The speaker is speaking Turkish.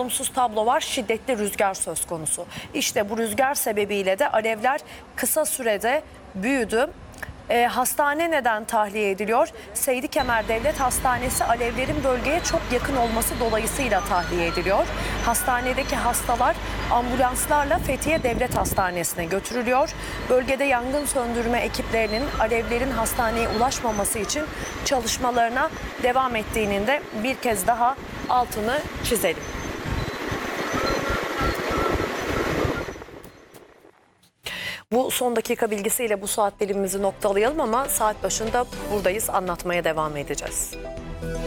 olumsuz tablo var. Şiddetli rüzgar söz konusu. İşte bu rüzgar sebebiyle de alevler kısa sürede büyüdü. Hastane neden tahliye ediliyor? Seydi Kemer Devlet Hastanesi alevlerin bölgeye çok yakın olması dolayısıyla tahliye ediliyor. Hastanedeki hastalar ambulanslarla Fethiye Devlet Hastanesi'ne götürülüyor. Bölgede yangın söndürme ekiplerinin alevlerin hastaneye ulaşmaması için çalışmalarına devam ettiğinin de bir kez daha altını çizelim. Bu son dakika bilgisiyle bu saat dilimimizi noktalayalım ama saat başında buradayız, anlatmaya devam edeceğiz.